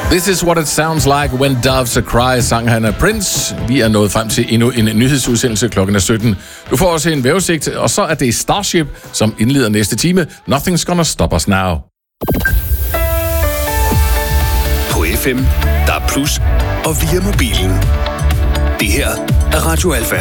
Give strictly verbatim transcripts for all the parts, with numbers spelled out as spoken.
This is what it sounds like when doves cry, sang han af Prince. Vi er nået frem til endnu en nyhedsudsendelse. Klokken er sytten. Du får også en vejrudsigt, og så er det Starship, som indleder næste time. Nothing's gonna stop us now. På F M, der er plus, og via mobilen. Det her er Radio Alfa.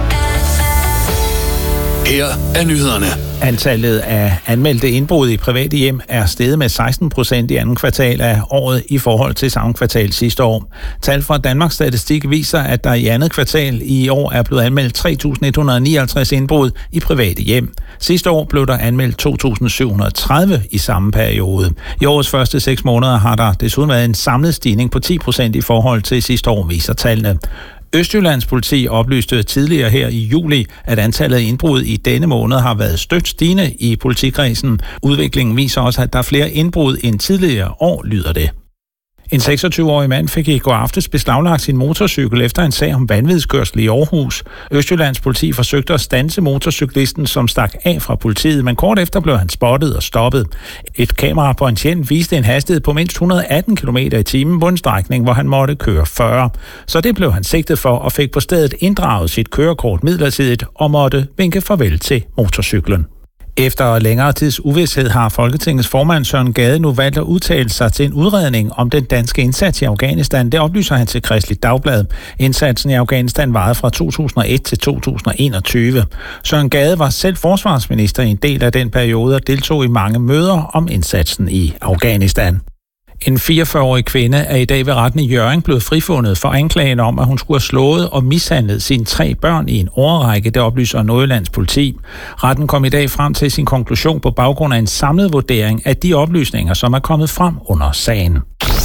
Her er nyhederne. Antallet af anmeldte indbrud i private hjem er steget med seksten procent i anden kvartal af året i forhold til samme kvartal sidste år. Tal fra Danmarks Statistik viser, at der i andet kvartal i år er blevet anmeldt tre tusind et hundrede nioghalvtreds indbrud i private hjem. Sidste år blev der anmeldt to tusind syv hundrede og tredive i samme periode. I årets første seks måneder har der desuden været en samlet stigning på ti procent i forhold til sidste år, viser tallene. Østjyllands politi oplyste tidligere her i juli, at antallet af indbrud i denne måned har været støt stigende i politikredsen. Udviklingen viser også, at der er flere indbrud end tidligere år, lyder det. En seksogtyve-årig mand fik i går aftes beslaglagt sin motorcykel efter en sag om vanvidskørsel i Aarhus. Østjyllands politi forsøgte at standse motorcyklisten, som stak af fra politiet, men kort efter blev han spottet og stoppet. Et kamera på en tjent viste en hastighed på mindst et hundrede og atten kilometer i timen på en strækning, hvor han måtte køre fyrre. Så det blev han sigtet for og fik på stedet inddraget sit kørekort midlertidigt og måtte vinke farvel til motorcyklen. Efter længere tids uvished har Folketingets formand Søren Gade nu valgt at udtale sig til en udredning om den danske indsats i Afghanistan. Det oplyser han til Kristeligt Dagblad. Indsatsen i Afghanistan varede fra to tusind og et til to tusind og enogtyve. Søren Gade var selv forsvarsminister i en del af den periode og deltog i mange møder om indsatsen i Afghanistan. En fireogfyrre-årig kvinde er i dag ved retten i Hjørring blevet frifundet for anklagen om, at hun skulle have slået og mishandlet sine tre børn i en årrække, det oplyser Nordjyllands politi. Retten kom i dag frem til sin konklusion på baggrund af en samlet vurdering af de oplysninger, som er kommet frem under sagen.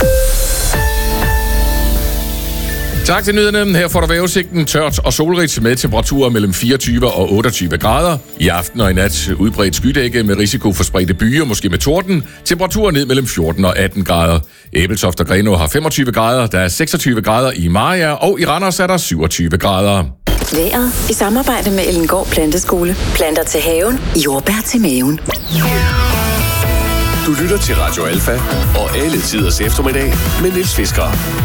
Tak til nyhederne. Her får du vejrudsigten tørt og solrigt med temperaturer mellem fireogtyve og otteogtyve grader. I aften og i nat udbredt skydække med risiko for spredte byer, måske med torden. Temperaturer ned mellem fjorten og atten grader. Ebeltoft og Grenaa har femogtyve grader. Der er seksogtyve grader i Mariager, og i Randers er der syvogtyve grader. Vejret i samarbejde med Ellengård Planteskole. Planter til haven, jordbær til maven. Du lytter til Radio Alfa og alle tiders eftermiddag med Niels Fisker.